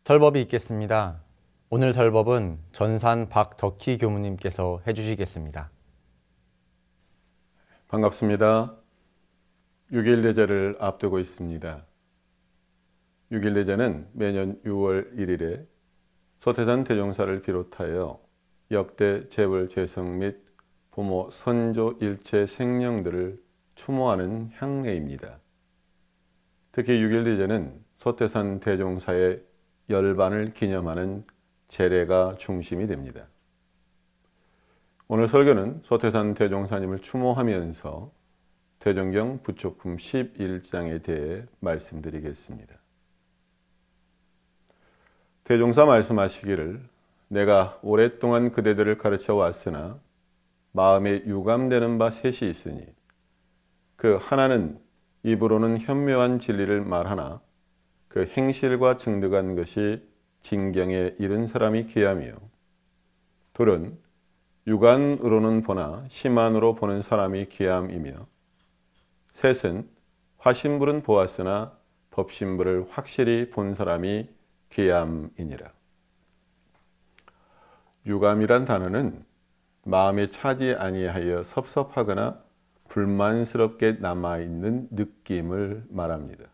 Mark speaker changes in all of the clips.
Speaker 1: 설법이 있겠습니다. 오늘 설법은 전산 박덕희 교무님께서 해주시겠습니다.
Speaker 2: 반갑습니다. 6일 대제를 앞두고 있습니다. 6일 대제는 매년 6월 1일에 소태산 대종사를 비롯하여 역대 재벌 재성 및 부모 선조 일체 생령들을 추모하는 향례입니다. 특히 6일 대제는 소태산 대종사의 열반을 기념하는 제례가 중심이 됩니다. 오늘 설교는 소태산 대종사님을 추모하면서 대종경 부촉품 11장에 대해 말씀드리겠습니다. 대종사 말씀하시기를 내가 오랫동안 그대들을 가르쳐 왔으나 마음에 유감되는 바 셋이 있으니 그 하나는 입으로는 현묘한 진리를 말하나 그 행실과 증득한 것이 진경에 이른 사람이 귀하며 둘은 육안으로는 보나 심안으로 보는 사람이 귀함이며 셋은 화신불은 보았으나 법신불을 확실히 본 사람이 귀함이니라. 유감이란 단어는 마음에 차지 아니하여 섭섭하거나 불만스럽게 남아있는 느낌을 말합니다.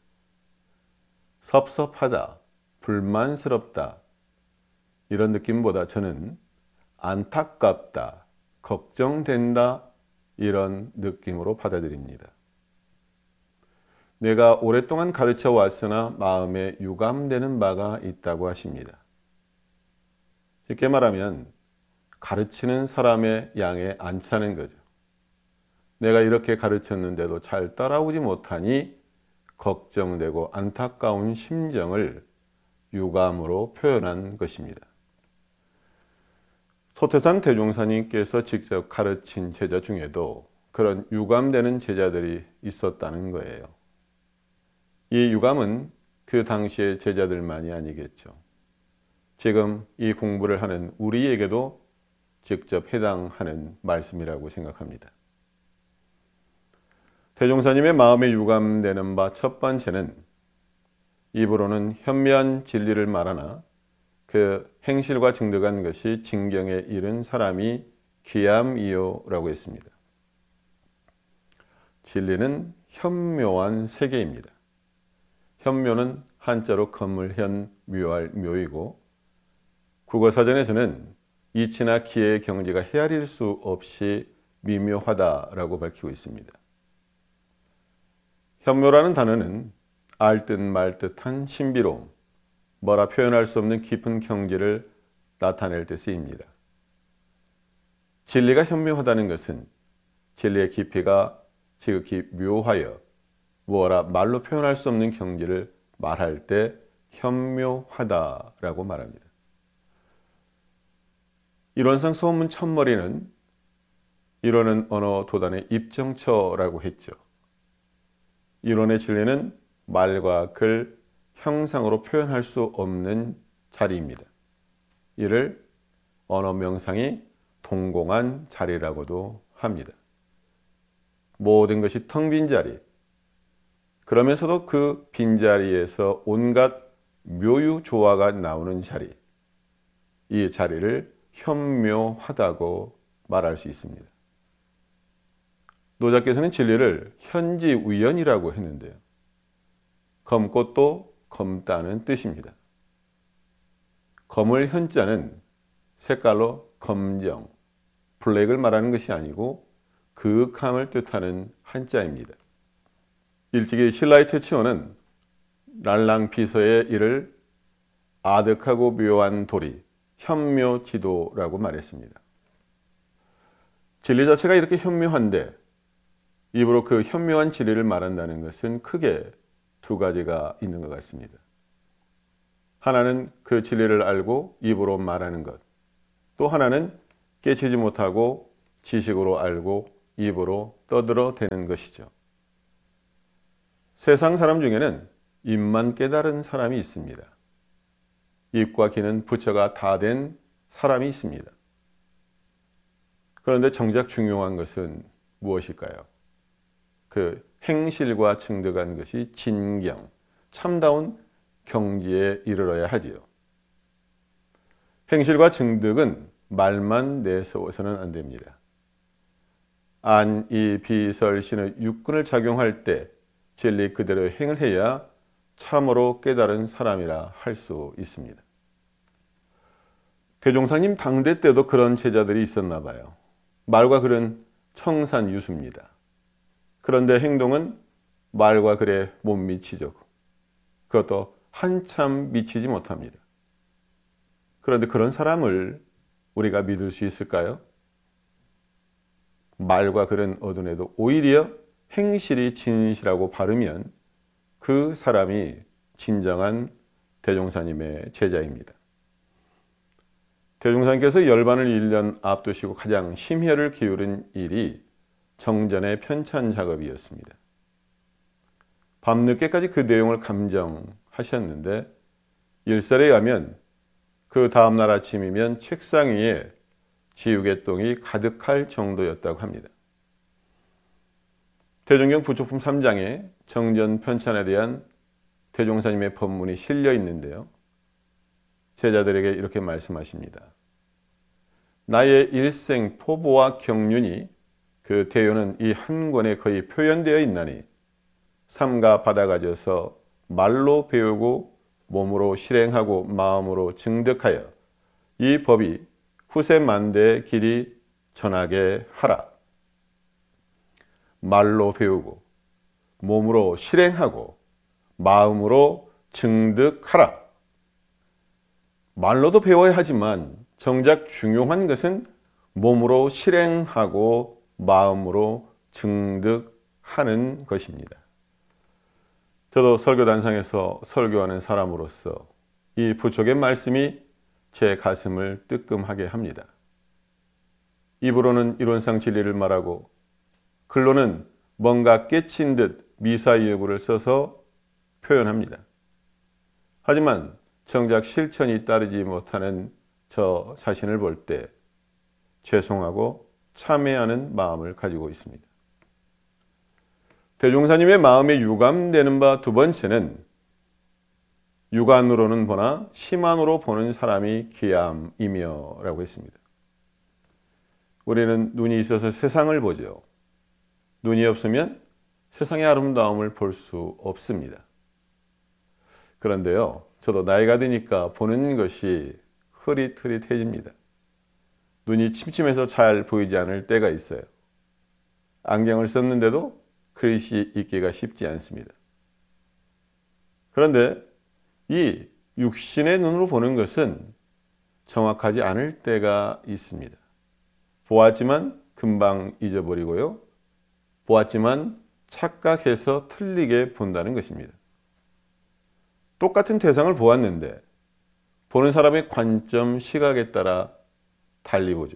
Speaker 2: 섭섭하다, 불만스럽다 이런 느낌보다 저는 안타깝다, 걱정된다 이런 느낌으로 받아들입니다. 내가 오랫동안 가르쳐 왔으나 마음에 유감되는 바가 있다고 하십니다. 쉽게 말하면 가르치는 사람의 양에 안 차는 거죠. 내가 이렇게 가르쳤는데도 잘 따라오지 못하니 걱정되고 안타까운 심정을 유감으로 표현한 것입니다. 소태산 대종사님께서 직접 가르친 제자 중에도 그런 유감되는 제자들이 있었다는 거예요. 이 유감은 그 당시의 제자들만이 아니겠죠. 지금 이 공부를 하는 우리에게도 직접 해당하는 말씀이라고 생각합니다. 대종사님의 마음에 유감되는 바 첫 번째는 입으로는 현묘한 진리를 말하나 그 행실과 증득한 것이 진경에 이른 사람이 귀함이요 라고 했습니다. 진리는 현묘한 세계입니다. 현묘는 한자로 건물현, 묘할 묘이고 국어사전에서는 이치나 기의 경지가 헤아릴 수 없이 미묘하다라고 밝히고 있습니다. 현묘라는 단어는 알듯 말듯한 신비로움, 뭐라 표현할 수 없는 깊은 경지를 나타낼 때 쓰입니다. 진리가 현묘하다는 것은 진리의 깊이가 지극히 묘하여 뭐라 말로 표현할 수 없는 경지를 말할 때 현묘하다라고 말합니다. 이론상 소문 첫머리는 이론은 언어 도단의 입정처라고 했죠. 이론의 진리는 말과 글, 형상으로 표현할 수 없는 자리입니다. 이를 언어 명상이 동공한 자리라고도 합니다. 모든 것이 텅 빈 자리, 그러면서도 그 빈자리에서 온갖 묘유조화가 나오는 자리, 이 자리를 현묘하다고 말할 수 있습니다. 노자께서는 진리를 현지우연이라고 했는데요. 검꽃도 검다는 뜻입니다. 검을 현자는 색깔로 검정, 블랙을 말하는 것이 아니고 그윽함을 뜻하는 한자입니다. 일찍이 신라의 최치원은 랄랑비서의 이를 아득하고 묘한 도리, 현묘지도라고 말했습니다. 진리 자체가 이렇게 현묘한데 입으로 그 현묘한 진리를 말한다는 것은 크게 두 가지가 있는 것 같습니다. 하나는 그 진리를 알고 입으로 말하는 것, 또 하나는 깨치지 못하고 지식으로 알고 입으로 떠들어대는 것이죠. 세상 사람 중에는 입만 깨달은 사람이 있습니다. 입과 귀는 부처가 다 된 사람이 있습니다. 그런데 정작 중요한 것은 무엇일까요? 그 행실과 증득한 것이 진경, 참다운 경지에 이르러야 하지요. 행실과 증득은 말만 내세워서는 안 됩니다. 안, 이, 비, 설, 신의 육근을 작용할 때 진리 그대로 행을 해야 참으로 깨달은 사람이라 할 수 있습니다. 대종사님 당대 때도 그런 제자들이 있었나 봐요. 말과 글은 청산유수입니다. 그런데 행동은 말과 글에 못 미치죠. 그것도 한참 미치지 못합니다. 그런데 그런 사람을 우리가 믿을 수 있을까요? 말과 글은 어두운에도 오히려 행실이 진실하고 바르면 그 사람이 진정한 대종사님의 제자입니다. 대종사님께서 열반을 1년 앞두시고 가장 심혈을 기울인 일이 정전의 편찬 작업이었습니다. 밤늦게까지 그 내용을 감정하셨는데 일설에 의하면 그 다음날 아침이면 책상 위에 지우개똥이 가득할 정도였다고 합니다. 대종경 부초품 3장에 정전 편찬에 대한 대종사님의 법문이 실려 있는데요. 제자들에게 이렇게 말씀하십니다. 나의 일생 포부와 경륜이 그 대요는 이 한 권에 거의 표현되어 있나니 삼가 받아가져서 말로 배우고 몸으로 실행하고 마음으로 증득하여 이 법이 후세 만대의 길이 전하게 하라. 말로 배우고 몸으로 실행하고 마음으로 증득하라. 말로도 배워야 하지만 정작 중요한 것은 몸으로 실행하고 마음으로 증득하는 것입니다. 저도 설교단상에서 설교하는 사람으로서 이 부족의 말씀이 제 가슴을 뜨끔하게 합니다. 입으로는 이론상 진리를 말하고 글로는 뭔가 깨친 듯 미사여구를 써서 표현합니다. 하지만 정작 실천이 따르지 못하는 저 자신을 볼 때 죄송하고 참회하는 마음을 가지고 있습니다. 대종사님의 마음에 유감되는 바 두 번째는 육안으로는 보나 심안으로 보는 사람이 귀함이며 라고 했습니다. 우리는 눈이 있어서 세상을 보죠. 눈이 없으면 세상의 아름다움을 볼 수 없습니다. 그런데요, 저도 나이가 드니까 보는 것이 흐릿흐릿해집니다. 눈이 침침해서 잘 보이지 않을 때가 있어요. 안경을 썼는데도 글씨 읽기가 쉽지 않습니다. 그런데 이 육신의 눈으로 보는 것은 정확하지 않을 때가 있습니다. 보았지만 금방 잊어버리고요. 보았지만 착각해서 틀리게 본다는 것입니다. 똑같은 대상을 보았는데 보는 사람의 관점, 시각에 따라 달리 보죠.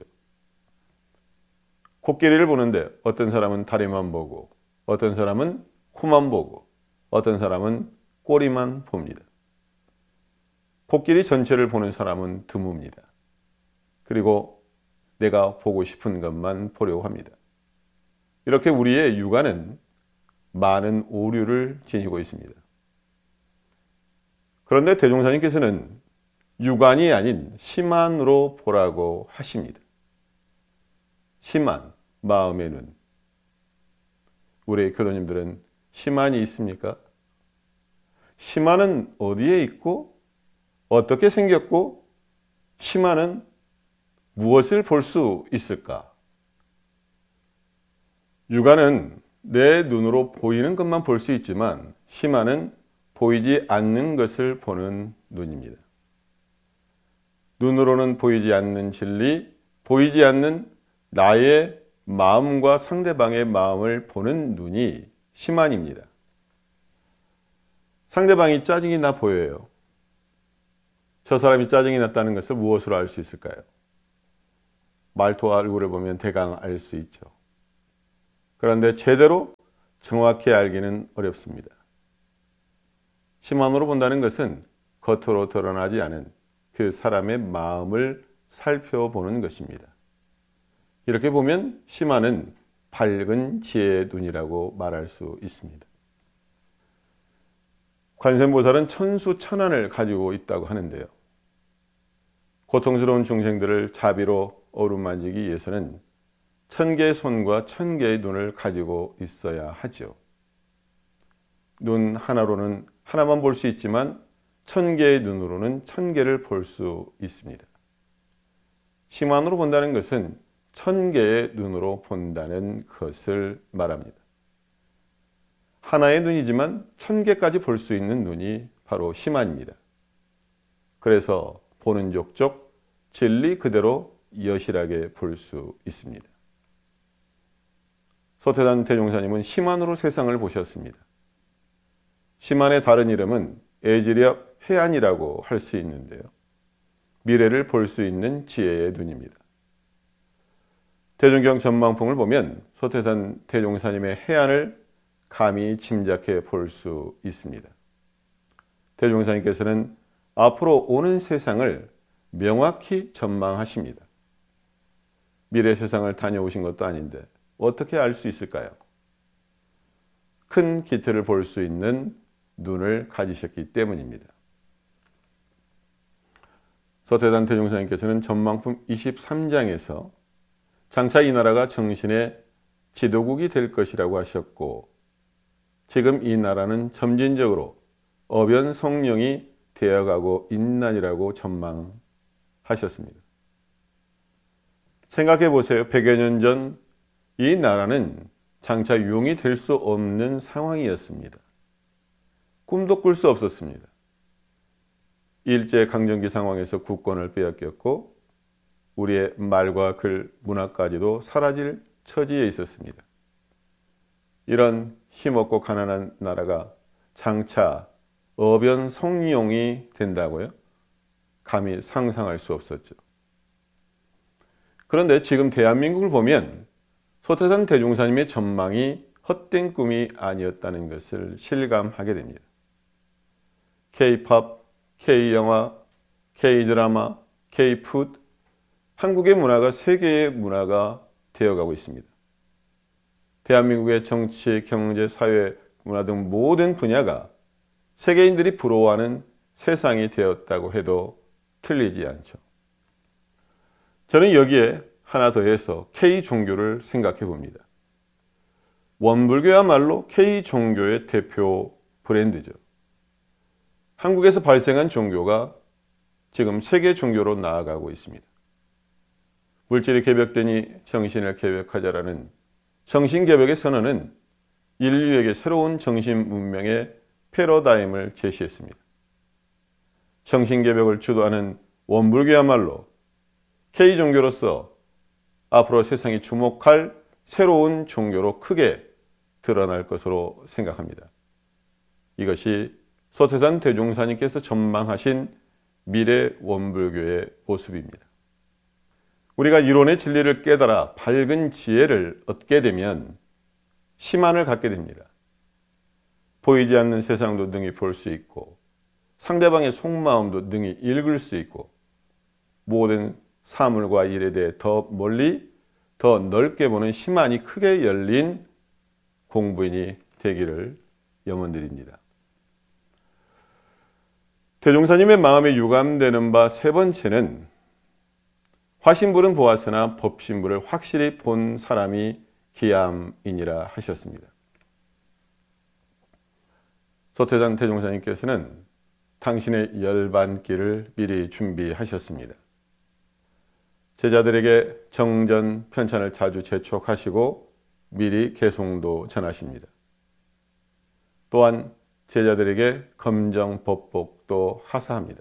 Speaker 2: 코끼리를 보는데 어떤 사람은 다리만 보고 어떤 사람은 코만 보고 어떤 사람은 꼬리만 봅니다. 코끼리 전체를 보는 사람은 드뭅니다. 그리고 내가 보고 싶은 것만 보려고 합니다. 이렇게 우리의 육안은 많은 오류를 지니고 있습니다. 그런데 대종사님께서는 육안이 아닌 심안으로 보라고 하십니다. 심안, 마음의 눈. 우리 교도님들은 심안이 있습니까? 심안은 어디에 있고 어떻게 생겼고 심안은 무엇을 볼 수 있을까? 육안은 내 눈으로 보이는 것만 볼 수 있지만 심안은 보이지 않는 것을 보는 눈입니다. 눈으로는 보이지 않는 진리, 보이지 않는 나의 마음과 상대방의 마음을 보는 눈이 심안입니다. 상대방이 짜증이 나 보여요. 저 사람이 짜증이 났다는 것을 무엇으로 알 수 있을까요? 말투와 얼굴을 보면 대강 알 수 있죠. 그런데 제대로 정확히 알기는 어렵습니다. 심안으로 본다는 것은 겉으로 드러나지 않은 그 사람의 마음을 살펴보는 것입니다. 이렇게 보면 심안은 밝은 지혜의 눈이라고 말할 수 있습니다. 관세음보살은 천수천안을 가지고 있다고 하는데요. 고통스러운 중생들을 자비로 어루만지기 위해서는 1000개의 손과 1000개의 눈을 가지고 있어야 하죠. 눈 하나로는 하나만 볼 수 있지만 1000개의 눈으로는 1000개를 볼 수 있습니다. 심안으로 본다는 것은 1000개의 눈으로 본다는 것을 말합니다. 하나의 눈이지만 1000개까지 볼 수 있는 눈이 바로 심안입니다. 그래서 보는 족족 진리 그대로 여실하게 볼 수 있습니다. 소태단 대종사님은 심안으로 세상을 보셨습니다. 심안의 다른 이름은 애지력 해안이라고 할 수 있는데요. 미래를 볼 수 있는 지혜의 눈입니다. 대종경 전망풍을 보면 소태산 대종사님의 해안을 감히 짐작해 볼 수 있습니다. 대종사님께서는 앞으로 오는 세상을 명확히 전망하십니다. 미래 세상을 다녀오신 것도 아닌데 어떻게 알 수 있을까요? 큰 기틀을 볼 수 있는 눈을 가지셨기 때문입니다. 서태단 대종사님께서는 전망품 23장에서 장차 이 나라가 정신의 지도국이 될 것이라고 하셨고, 지금 이 나라는 점진적으로 어변 성령이 되어가고 있나니라고 전망하셨습니다. 생각해 보세요. 100여 년 전 이 나라는 장차 용이 될 수 없는 상황이었습니다. 꿈도 꿀 수 없었습니다. 일제 강점기 상황에서 국권을 빼앗겼고 우리의 말과 글, 문화까지도 사라질 처지에 있었습니다. 이런 힘없고 가난한 나라가 장차 어변 성룡이 된다고요? 감히 상상할 수 없었죠. 그런데 지금 대한민국을 보면 소태산 대종사님의 전망이 헛된 꿈이 아니었다는 것을 실감하게 됩니다. K-팝, K-영화, K-드라마, K-푸드, 한국의 문화가 세계의 문화가 되어가고 있습니다. 대한민국의 정치, 경제, 사회, 문화 등 모든 분야가 세계인들이 부러워하는 세상이 되었다고 해도 틀리지 않죠. 저는 여기에 하나 더해서 K-종교를 생각해 봅니다. 원불교야말로 K-종교의 대표 브랜드죠. 한국에서 발생한 종교가 지금 세계 종교로 나아가고 있습니다. 물질이 개벽되니 정신을 개벽하자라는 정신개벽의 선언은 인류에게 새로운 정신 문명의 패러다임을 제시했습니다. 정신개벽을 주도하는 원불교야말로 K종교로서 앞으로 세상이 주목할 새로운 종교로 크게 드러날 것으로 생각합니다. 이것이 소태산 대종사님께서 전망하신 미래 원불교의 모습입니다. 우리가 이론의 진리를 깨달아 밝은 지혜를 얻게 되면 심안을 갖게 됩니다. 보이지 않는 세상도 능히 볼 수 있고 상대방의 속마음도 능히 읽을 수 있고 모든 사물과 일에 대해 더 멀리 더 넓게 보는 심안이 크게 열린 공부인이 되기를 염원드립니다. 대종사님의 마음에 유감되는 바 세 번째는 화신불은 보았으나 법신불을 확실히 본 사람이 기암이니라 하셨습니다. 소태산 대종사님께서는 당신의 열반기를 미리 준비하셨습니다. 제자들에게 정전 편찬을 자주 재촉하시고 미리 개송도 전하십니다. 또한 제자들에게 검정 법복도 하사합니다.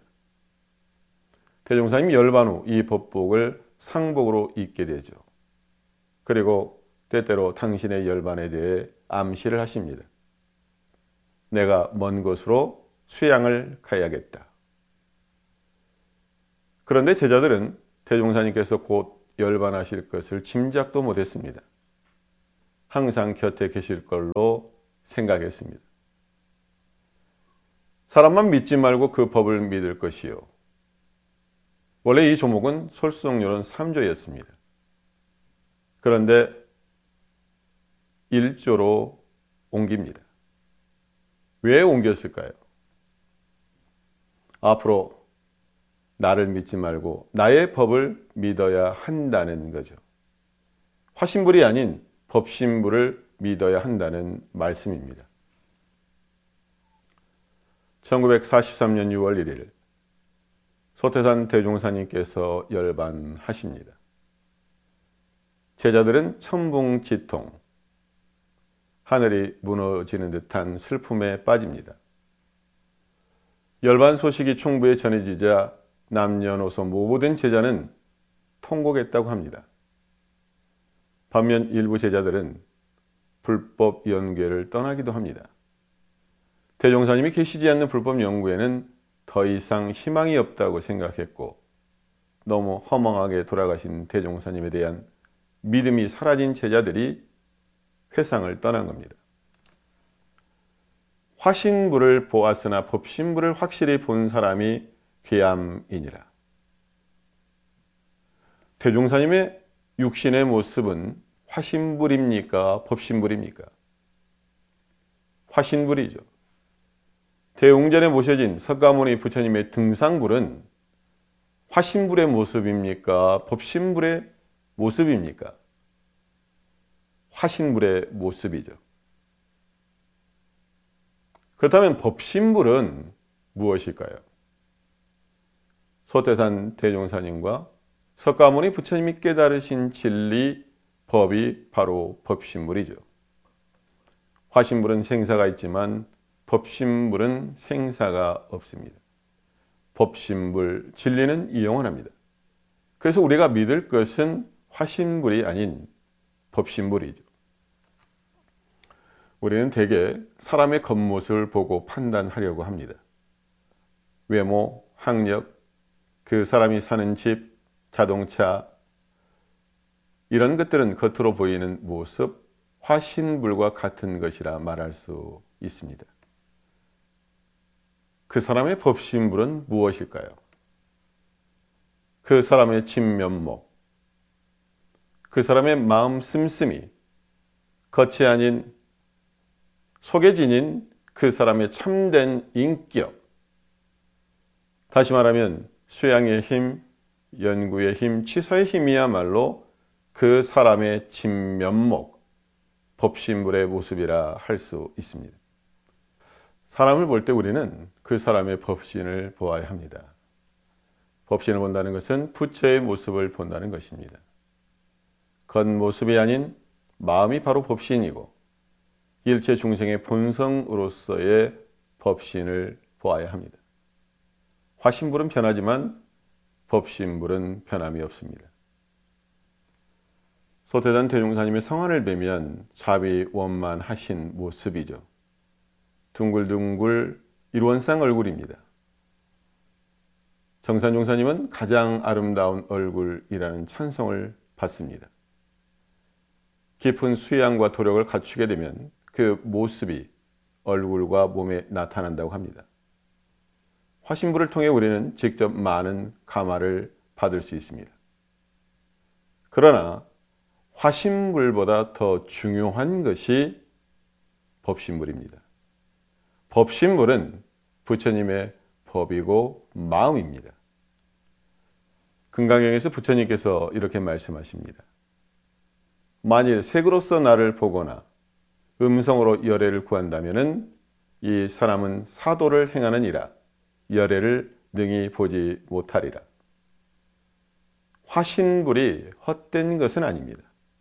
Speaker 2: 대종사님 열반 후 이 법복을 상복으로 입게 되죠. 그리고 때때로 당신의 열반에 대해 암시를 하십니다. 내가 먼 곳으로 수양을 가야겠다. 그런데 제자들은 대종사님께서 곧 열반하실 것을 짐작도 못했습니다. 항상 곁에 계실 걸로 생각했습니다. 사람만 믿지 말고 그 법을 믿을 것이요. 원래 이 조목은 솔수정요론 3조였습니다. 그런데 1조로 옮깁니다. 왜 옮겼을까요? 앞으로 나를 믿지 말고 나의 법을 믿어야 한다는 거죠. 화신불이 아닌 법신불을 믿어야 한다는 말씀입니다. 1943년 6월 1일 소태산 대종사님께서 열반하십니다. 제자들은 천붕지통, 하늘이 무너지는 듯한 슬픔에 빠집니다. 열반 소식이 총부에 전해지자 남녀노소 모든 제자는 통곡했다고 합니다. 반면 일부 제자들은 불법 연구회를 떠나기도 합니다. 대종사님이 계시지 않는 불법 연구회는 더 이상 희망이 없다고 생각했고 너무 허망하게 돌아가신 대종사님에 대한 믿음이 사라진 제자들이 회상을 떠난 겁니다. 화신불을 보았으나 법신불을 확실히 본 사람이 괴암이니라. 대종사님의 육신의 모습은 화신불입니까? 법신불입니까? 화신불이죠. 대웅전에 모셔진 석가모니 부처님의 등상불은 화신불의 모습입니까? 법신불의 모습입니까? 화신불의 모습이죠. 그렇다면 법신불은 무엇일까요? 소태산 대종사님과 석가모니 부처님이 깨달으신 진리, 법이 바로 법신불이죠. 화신불은 생사가 있지만 법신불은 생사가 없습니다. 법신불, 진리는 영원합니다. 그래서 우리가 믿을 것은 화신불이 아닌 법신불이죠. 우리는 대개 사람의 겉모습을 보고 판단하려고 합니다. 외모, 학력, 그 사람이 사는 집, 자동차, 이런 것들은 겉으로 보이는 모습, 화신불과 같은 것이라 말할 수 있습니다. 그 사람의 법신불은 무엇일까요? 그 사람의 진면목, 그 사람의 마음 씀씀이, 겉이 아닌 속에 지닌 그 사람의 참된 인격, 다시 말하면 수양의 힘, 연구의 힘, 치서의 힘이야말로 그 사람의 진면목, 법신불의 모습이라 할 수 있습니다. 사람을 볼 때 우리는 그 사람의 법신을 보아야 합니다. 법신을 본다는 것은 부처의 모습을 본다는 것입니다. 겉모습이 아닌 마음이 바로 법신이고 일체 중생의 본성으로서의 법신을 보아야 합니다. 화신불은 변하지만 법신불은 변함이 없습니다. 소태산 대종사님의 성안을 뵈면 자비원만하신 모습이죠. 둥글둥글 일원상 얼굴입니다. 정산종사님은 가장 아름다운 얼굴이라는 찬송을 받습니다. 깊은 수양과 도력을 갖추게 되면 그 모습이 얼굴과 몸에 나타난다고 합니다. 화신불을 통해 우리는 직접 많은 감화를 받을 수 있습니다. 그러나 화신불보다 더 중요한 것이 법신불입니다. 법신불은 부처님의 법이고 마음입니다. 금강경에서 부처님께서 이렇게 말씀하십니다. 만일 색으로서 나를 보거나 음성으로 열애를 구한다면 이 사람은 사도를 행하는 이라 열애를 능히 보지 못하리라. 화신불이 헛된 것은 아닙니다.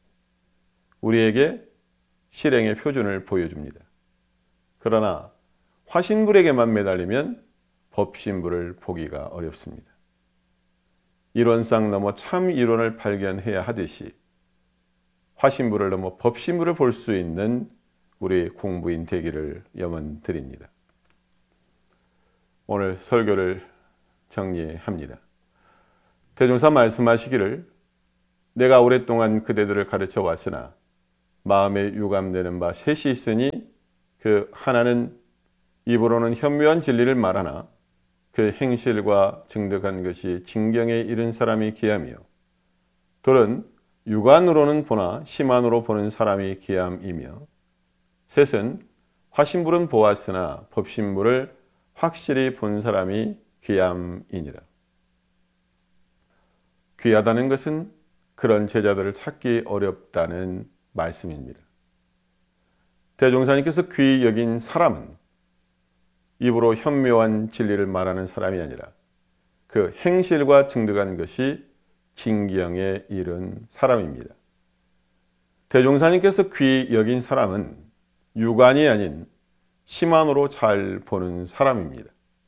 Speaker 2: 우리에게 실행의 표준을 보여줍니다. 그러나 화신불에게만 매달리면 법신불을 보기가 어렵습니다. 이론상 넘어 참 이론을 발견해야 하듯이 화신불을 넘어 법신불을 볼 수 있는 우리 공부인 되기를 염원드립니다. 오늘 설교를 정리합니다. 대종사 말씀하시기를 내가 오랫동안 그대들을 가르쳐 왔으나 마음에 유감되는 바 셋이 있으니 그 하나는 입으로는 현묘한 진리를 말하나 그 행실과 증득한 것이 진경에 이른 사람이 귀하며 둘은 육안으로는 보나 심안으로 보는 사람이 귀함이며 셋은 화신불은 보았으나 법신불을 확실히 본 사람이 귀함이니라. 귀하다는 것은 그런 제자들을 찾기 어렵다는 말씀입니다. 대종사님께서 귀히 여긴 사람은 입으로 현묘한 진리를 말하는 사람이 아니라 그 행실과 증득한 것이 진경에 이른 사람입니다. 대종사님께서 귀히 여긴 사람은 육안이 아닌 심안으로 잘 보는 사람입니다.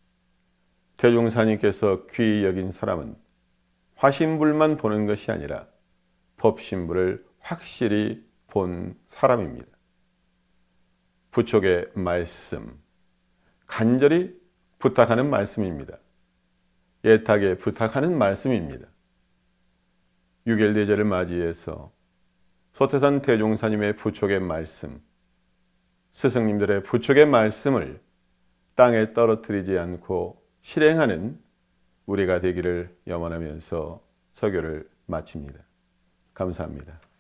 Speaker 2: 대종사님께서 귀히 여긴 사람은 화신불만 보는 것이 아니라 법신불을 확실히 본 사람입니다. 부촉의 말씀, 간절히 부탁하는 말씀입니다. 애타게 부탁하는 말씀입니다. 유겔대제를 맞이해서 소태산 대종사님의 부촉의 말씀, 스승님들의 부촉의 말씀을 땅에 떨어뜨리지 않고 실행하는 우리가 되기를 염원하면서 설교를 마칩니다. 감사합니다.